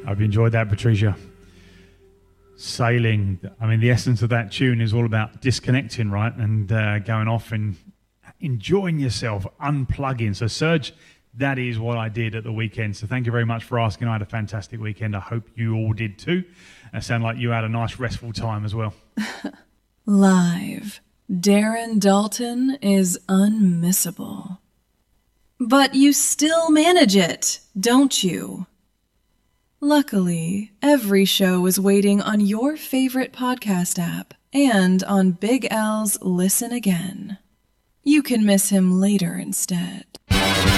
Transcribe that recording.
Hope you enjoyed that, Patricia. Sailing. I mean, the essence of that tune is all about disconnecting, right? And going off and enjoying yourself, unplugging. So, Serge, that is what I did at the weekend. So thank you very much for asking. I had a fantastic weekend. I hope you all did too. It sounded like you had a nice restful time as well. Live. Darren Dalton is unmissable. But you still manage it, don't you? Luckily, every show is waiting on your favorite podcast app and on Big L's Listen Again. You can miss him later instead.